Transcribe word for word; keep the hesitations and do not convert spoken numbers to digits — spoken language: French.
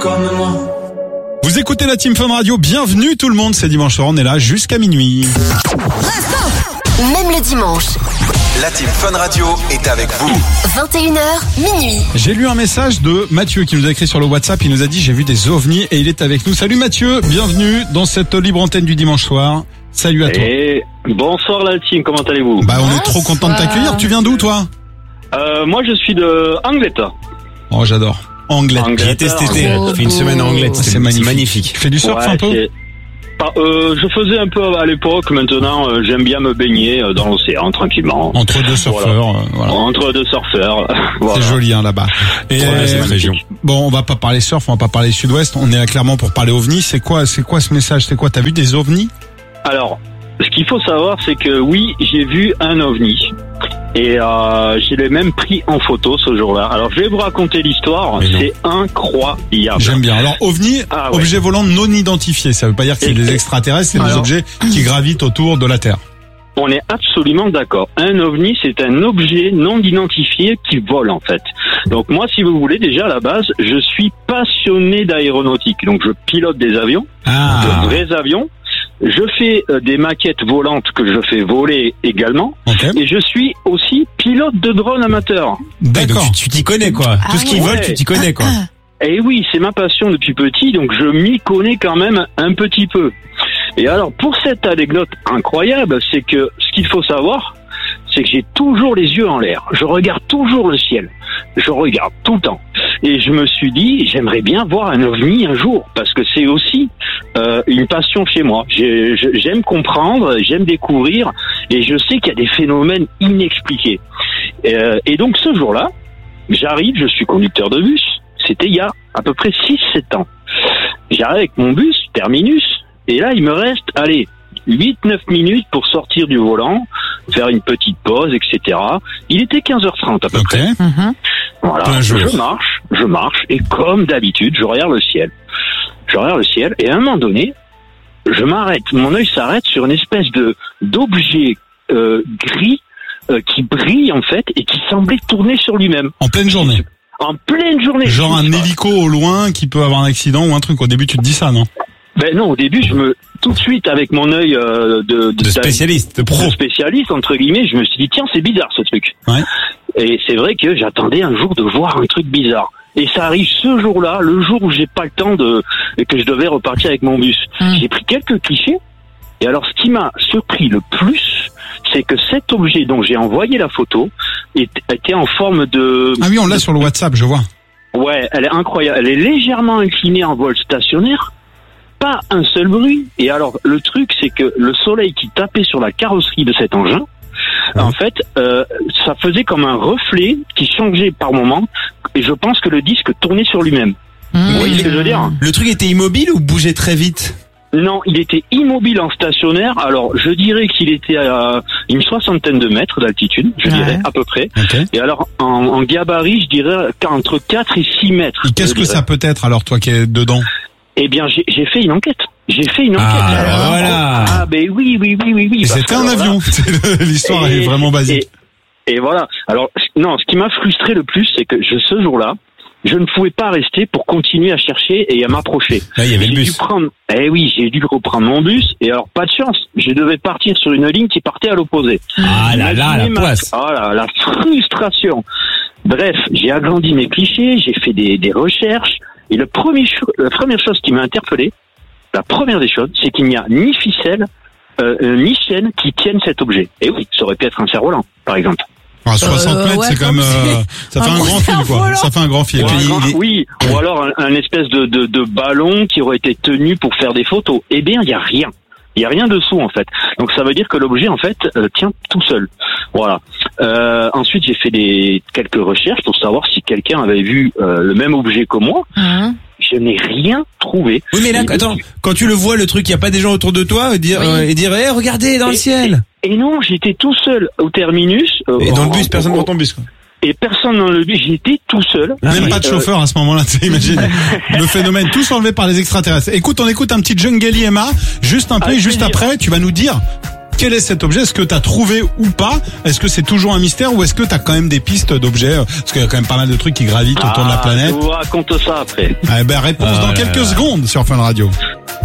comme moi. Vous écoutez la Team Fun Radio, bienvenue tout le monde, c'est dimanche soir, on est là jusqu'à minuit. Même le dimanche. La Team Fun Radio est avec vous. vingt et une heures, minuit. J'ai lu un message de Mathieu qui nous a écrit sur le WhatsApp, il nous a dit j'ai vu des ovnis et il est avec nous. Salut Mathieu, bienvenue dans cette libre antenne du dimanche soir. Salut à toi. Et bonsoir la team, comment allez-vous? Bah on est trop content de t'accueillir, tu viens d'où toi? euh, Moi je suis de Angleterre. Oh j'adore. Angleterre. Angleterre. J'y étais cet été, j'ai fait une semaine en Angleterre, C'est c'est magnifique. magnifique. Tu fais du surf Ouais, un peu? c'est- Pas- euh, je faisais un peu à l'époque, maintenant euh, j'aime bien me baigner euh, dans l'océan tranquillement. Entre deux surfeurs, euh, voilà. Entre deux surfeurs. Voilà. C'est joli hein, là-bas. Et Ouais, euh, c'est ma région. bon, on va pas parler surf, on va pas parler sud-ouest, on est là clairement pour parler ovnis. C'est quoi, c'est quoi ce message? C'est quoi? T'as vu des ovnis? Alors, ce qu'il faut savoir, c'est que oui, j'ai vu un ovni. Et euh, je l'ai même pris en photo ce jour-là. Alors, je vais vous raconter l'histoire. Mais non. C'est incroyable. J'aime bien. Alors, ovni, Ah ouais. objet volant non identifié. Ça veut pas dire que c'est Et- des extraterrestres, c'est des Alors- objets qui gravitent autour de la Terre. On est absolument d'accord. Un ovni, c'est un objet non identifié qui vole en fait. Donc moi, si vous voulez, déjà à la base, je suis passionné d'aéronautique. Donc je pilote des avions, Ah. de vrais avions. Je fais euh, des maquettes volantes que je fais voler également. Ok. Et je suis aussi pilote de drone amateur. Ouais, donc D'accord. tu- tu t'y connais quoi. Tout ce qui ouais. vole, tu t'y connais quoi. Et oui, c'est ma passion depuis petit, donc je m'y connais quand même un petit peu. Et alors, pour cette anecdote incroyable, c'est que ce qu'il faut savoir, c'est que j'ai toujours les yeux en l'air. Je regarde toujours le ciel. Je regarde tout le temps. Et je me suis dit, j'aimerais bien voir un ovni un jour, parce que c'est aussi euh, une passion chez moi. J'ai- je- J'aime comprendre, j'aime découvrir, et je sais qu'il y a des phénomènes inexpliqués. Euh, et donc ce jour-là, j'arrive, je suis conducteur de bus. C'était il y a à peu près six sept ans. J'arrive avec mon bus, terminus, et là, il me reste, allez, huit neuf minutes pour sortir du volant, faire une petite pause, et cetera. Il était quinze heures trente à peu Ok. près. Voilà, Plein jour. je marche, je marche, et comme d'habitude, je regarde le ciel. Je regarde le ciel, et à un moment donné, je m'arrête, mon œil s'arrête sur une espèce de d'objet euh, gris euh, qui brille en fait, et qui semblait tourner sur lui-même. En pleine journée. En pleine journée. Genre un hélico au loin qui peut avoir un accident ou un truc. Au début, tu te dis ça, non? Ben non, au début, je me tout de suite avec mon œil euh, de, De spécialiste, de pro. de spécialiste entre guillemets, je me suis dit tiens, c'est bizarre ce truc. Ouais. Et c'est vrai que j'attendais un jour de voir un truc bizarre. Et ça arrive ce jour-là, le jour où j'ai pas le temps de et que je devais repartir avec mon bus. Mm. J'ai pris quelques clichés. Et alors, ce qui m'a surpris le plus, c'est que cet objet dont j'ai envoyé la photo est- était en forme de Ah oui, on l'a sur le WhatsApp, je vois. ouais, elle est incroyable. Elle est légèrement inclinée en vol stationnaire. Pas un seul bruit. Et alors, le truc, c'est que le soleil qui tapait sur la carrosserie de cet engin, en fait, euh, ça faisait comme un reflet qui changeait par moment. Et je pense que le disque tournait sur lui-même. Vous voyez ce que je veux dire? Le truc était immobile ou bougeait très vite? Non, il était immobile en stationnaire. Alors, je dirais qu'il était à une soixantaine de mètres d'altitude, je Ouais. dirais, à peu près. Ok. Et alors, en, en gabarit, je dirais entre quatre et six mètres. Et qu'est-ce je que dirais. ça peut être alors, toi qui es dedans? Eh bien, j'ai j'ai fait une enquête. J'ai fait une enquête. Ah, Alors, voilà. Ah, ben oui, oui, oui, oui, oui. Et parce c'était que un alors là- avion. L'histoire est Et- vraiment basique. Et, et voilà. Alors, non, ce qui m'a frustré le plus, c'est que je, ce jour-là, je ne pouvais pas rester pour continuer à chercher et à m'approcher. Là, il y avait le J'ai dû bus. prendre, eh oui, j'ai dû reprendre mon bus. Et alors, pas de chance. Je devais partir sur une ligne qui partait à l'opposé. Ah là là, la Imaginez ma- poisse. Ah là, la frustration. Bref, j'ai agrandi mes clichés, j'ai fait des, des recherches. Et le premier, cho- la première chose qui m'a interpellé, la première des choses, c'est qu'il n'y a ni ficelle, euh, euh, ni chaîne qui tiennent cet objet. Et oui, ça aurait pu être un cerf-volant, par exemple. Ah, soixante Euh, mètres, ouais, c'est quand même, comme euh, c'est ça fait un un gros grand fil, quoi. cerf-volant. Ça fait un grand fil. Ou Et puis, un grand- il est- oui, ou alors un, un espèce de, de, de ballon qui aurait été tenu pour faire des photos. Eh bien, il n'y a rien. Il n'y a rien dessous, en fait. Donc, ça veut dire que l'objet, en fait, euh, tient tout seul. Voilà. Euh, ensuite, j'ai fait des quelques recherches pour savoir si quelqu'un avait vu euh, le même objet que moi. Hum. Je n'ai rien trouvé. Oui, mais là, attends, quand tu le vois, le truc, il n'y a pas des gens autour de toi, et dire, Oui. euh, et dire, eh, regardez, dans le Et- ciel. Et non, j'étais tout seul au terminus. euh, Et dans le en- bus, personne en- dans ton bus, quoi. Et personne dans le bus, j'étais tout seul. Même pas de Euh, chauffeur à ce moment-là, tu imagines. Le phénomène, tous enlevés par les extraterrestres. Écoute, on écoute un petit Jungle Emma, juste un peu, Avec et juste plaisir. après, tu vas nous dire quel est cet objet? Est-ce que t'as trouvé ou pas? Est-ce que c'est toujours un mystère ou est-ce que t'as quand même des pistes d'objets? Parce qu'il y a quand même pas mal de trucs qui gravitent autour de la planète. Je vous raconte ça après. Eh ben, réponse Ah dans là quelques là. secondes sur Fun Radio.